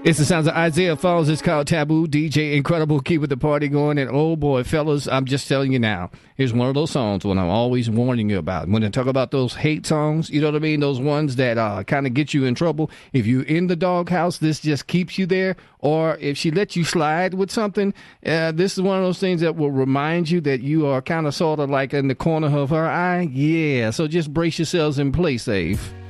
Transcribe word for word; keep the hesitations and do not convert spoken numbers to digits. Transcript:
It's the sounds of Isaiah Falls. It's called Taboo. D J Incredible keeping the party going. And oh boy, fellas, I'm just telling you now, here's one of those songs when I'm always warning you about. When I talk about those hate songs, you know what I mean? Those ones that uh, kind of get you in trouble. If you're in the doghouse, this just keeps you there. Or if she lets you slide with something, uh, this is one of those things that will remind you that you are kind of sort of like in the corner of her eye. Yeah, so just brace yourselves and play safe.